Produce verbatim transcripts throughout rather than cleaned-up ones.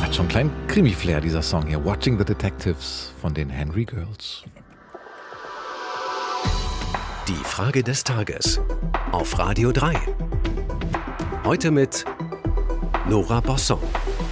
Hat schon einen kleinen Krimi-Flair, dieser Song hier. Watching the Detectives von den Henry Girls. Die Frage des Tages auf Radio drei. Heute mit Nora Bosson.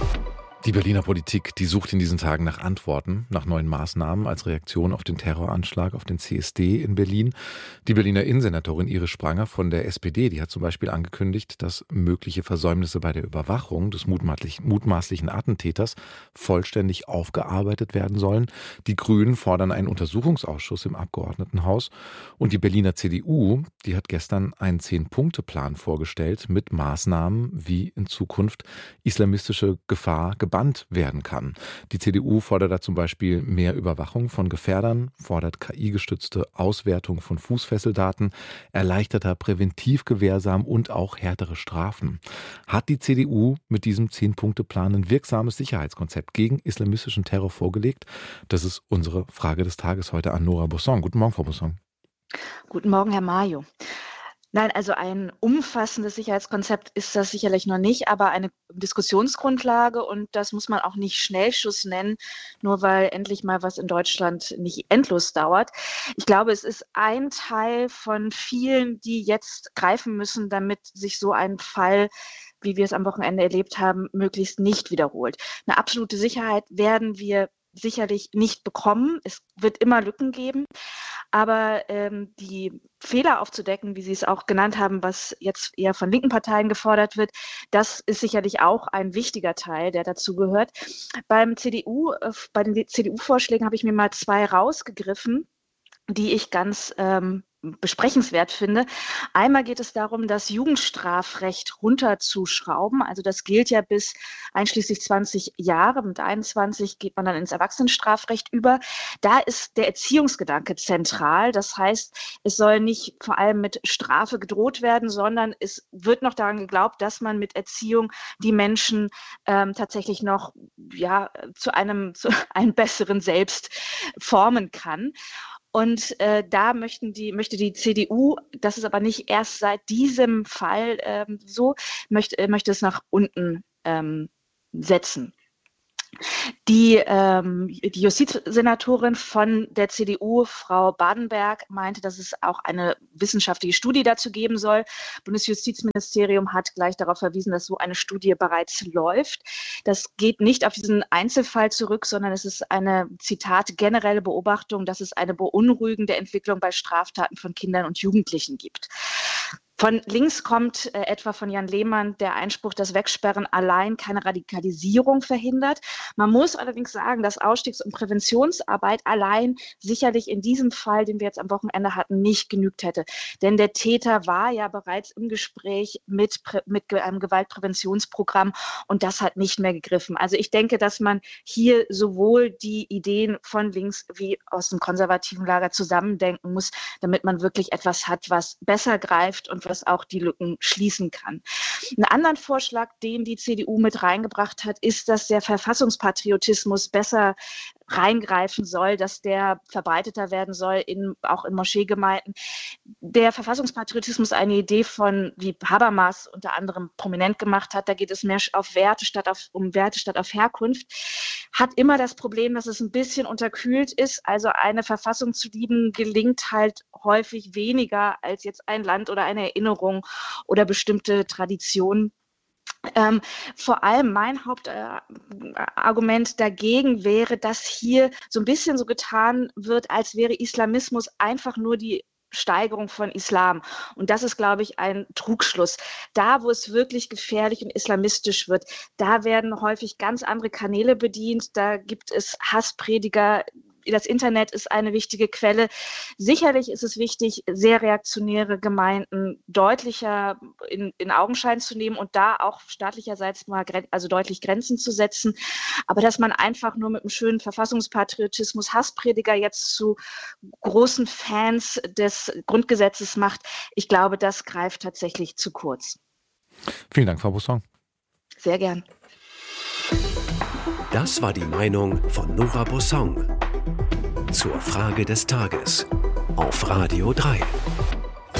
Die Berliner Politik, die sucht in diesen Tagen nach Antworten, nach neuen Maßnahmen als Reaktion auf den Terroranschlag auf den C S D in Berlin. Die Berliner Innensenatorin Iris Spranger von der S P D, die hat zum Beispiel angekündigt, dass mögliche Versäumnisse bei der Überwachung des mutmaßlichen, mutmaßlichen Attentäters vollständig aufgearbeitet werden sollen. Die Grünen fordern einen Untersuchungsausschuss im Abgeordnetenhaus. Und die Berliner C D U, die hat gestern einen Zehn-Punkte-Plan vorgestellt mit Maßnahmen, wie in Zukunft islamistische Gefahr gebannt werden kann. Die C D U fordert da zum Beispiel mehr Überwachung von Gefährdern, fordert K I-gestützte Auswertung von Fußfesseldaten, erleichterter Präventivgewahrsam und auch härtere Strafen. Hat die C D U mit diesem Zehn-Punkte-Plan ein wirksames Sicherheitskonzept gegen islamistischen Terror vorgelegt? Das ist unsere Frage des Tages heute an Nora Bosson. Guten Morgen, Frau Bosson. Guten Morgen, Herr Majo. Nein, also ein umfassendes Sicherheitskonzept ist das sicherlich noch nicht, aber eine Diskussionsgrundlage, und das muss man auch nicht Schnellschuss nennen, nur weil endlich mal was in Deutschland nicht endlos dauert. Ich glaube, es ist ein Teil von vielen, die jetzt greifen müssen, damit sich so ein Fall, wie wir es am Wochenende erlebt haben, möglichst nicht wiederholt. Eine absolute Sicherheit werden wir sicherlich nicht bekommen. Es wird immer Lücken geben. Aber ähm, die Fehler aufzudecken, wie Sie es auch genannt haben, was jetzt eher von linken Parteien gefordert wird, das ist sicherlich auch ein wichtiger Teil, der dazu gehört. Beim C D U, äh, bei den C D U-Vorschlägen habe ich mir mal zwei rausgegriffen, die ich ganz ähm, besprechenswert finde. Einmal geht es darum, das Jugendstrafrecht runterzuschrauben. Also das gilt ja bis einschließlich zwanzig Jahre. Mit einundzwanzig geht man dann ins Erwachsenenstrafrecht über. Da ist der Erziehungsgedanke zentral. Das heißt, es soll nicht vor allem mit Strafe gedroht werden, sondern es wird noch daran geglaubt, dass man mit Erziehung die Menschen ähm, tatsächlich noch ja, zu einem, zu einem besseren Selbst formen kann. Und äh, da möchten die, möchte die C D U, das ist aber nicht erst seit diesem Fall ähm, so, möchte, äh, möchte es nach unten ähm, setzen. Die, ähm, die Justizsenatorin von der C D U, Frau Badenberg, meinte, dass es auch eine wissenschaftliche Studie dazu geben soll. Das Bundesjustizministerium hat gleich darauf verwiesen, dass so eine Studie bereits läuft. Das geht nicht auf diesen Einzelfall zurück, sondern es ist eine, Zitat, generelle Beobachtung, dass es eine beunruhigende Entwicklung bei Straftaten von Kindern und Jugendlichen gibt. Von links kommt äh, etwa von Jan Lehmann der Einspruch, dass Wegsperren allein keine Radikalisierung verhindert. Man muss allerdings sagen, dass Ausstiegs- und Präventionsarbeit allein sicherlich in diesem Fall, den wir jetzt am Wochenende hatten, nicht genügt hätte. Denn der Täter war ja bereits im Gespräch mit, mit einem Gewaltpräventionsprogramm, und das hat nicht mehr gegriffen. Also ich denke, dass man hier sowohl die Ideen von links wie aus dem konservativen Lager zusammendenken muss, damit man wirklich etwas hat, was besser greift und was auch die Lücken schließen kann. Einen anderen Vorschlag, den die C D U mit reingebracht hat, ist, dass der Verfassungspatriotismus besser reingreifen soll, dass der verbreiteter werden soll, in, auch in Moscheegemeinden. Der Verfassungspatriotismus ist eine Idee von, wie Habermas unter anderem prominent gemacht hat, da geht es mehr auf Werte statt auf, um Werte statt auf Herkunft, hat immer das Problem, dass es ein bisschen unterkühlt ist. Also eine Verfassung zu lieben gelingt halt häufig weniger als jetzt ein Land oder eine Erinnerung oder bestimmte Traditionen. Ähm, vor allem mein Hauptargument äh, dagegen wäre, dass hier so ein bisschen so getan wird, als wäre Islamismus einfach nur die Steigerung von Islam. Und das ist, glaube ich, ein Trugschluss. Da, wo es wirklich gefährlich und islamistisch wird, da werden häufig ganz andere Kanäle bedient. Da gibt es Hassprediger. Das Internet ist eine wichtige Quelle. Sicherlich ist es wichtig, sehr reaktionäre Gemeinden deutlicher in, in Augenschein zu nehmen und da auch staatlicherseits mal also deutlich Grenzen zu setzen. Aber dass man einfach nur mit einem schönen Verfassungspatriotismus Hassprediger jetzt zu großen Fans des Grundgesetzes macht, ich glaube, das greift tatsächlich zu kurz. Vielen Dank, Frau Bosson. Sehr gern. Das war die Meinung von Nora Bosson zur Frage des Tages auf Radio drei.